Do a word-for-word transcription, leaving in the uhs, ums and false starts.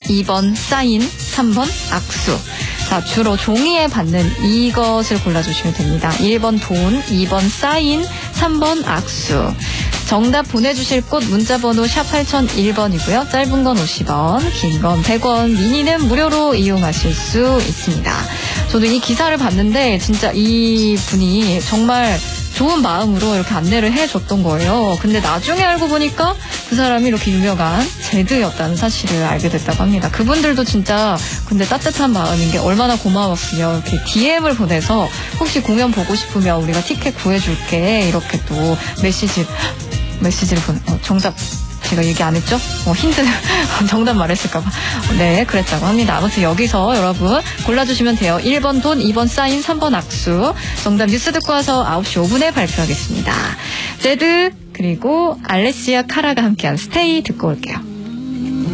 이 번 사인, 삼 번 악수. 자, 주로 종이에 받는 이것을 골라주시면 됩니다. 일 번 돈, 이 번 사인, 삼 번 악수. 정답 보내주실 곳 문자번호 샵 팔공공일 번이고요. 짧은 건 오십 원, 긴 건 백 원, 미니는 무료로 이용하실 수 있습니다. 저도 이 기사를 봤는데 진짜 이 분이 정말 좋은 마음으로 이렇게 안내를 해줬던 거예요. 근데 나중에 알고 보니까 그 사람이 이렇게 유명한 제드였다는 사실을 알게 됐다고 합니다. 그분들도 진짜 근데 따뜻한 마음인 게 얼마나 고마웠으면 이렇게 디엠을 보내서 혹시 공연 보고 싶으면 우리가 티켓 구해줄게 이렇게 또 메시지 메시지를 보내. 어, 정답 제가 얘기 안 했죠? 어, 힌트 정답 말했을까봐. 네, 그랬다고 합니다. 아무튼 여기서 여러분 골라주시면 돼요. 일 번 돈, 이 번 사인, 삼 번 악수. 정답 뉴스 듣고 와서 아홉 시 오 분에 발표하겠습니다. 제드 그리고 알레시아 카라가 함께한 스테이 듣고 올게요.